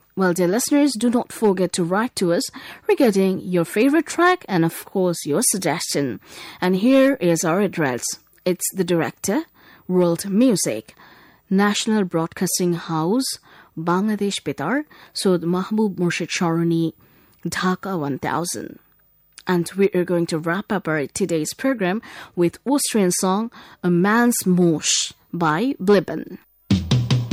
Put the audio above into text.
Well, dear listeners, do not forget to write to us regarding your favorite track and, of course, your suggestion. And here is our address. It's the Director, World Music, National Broadcasting House, Bangladesh Betar, Saud Mahbub Murshid Sharoni, Dhaka 1000. And we are going to wrap up our today's program with Austrian song A Man's Mosh by Bliben.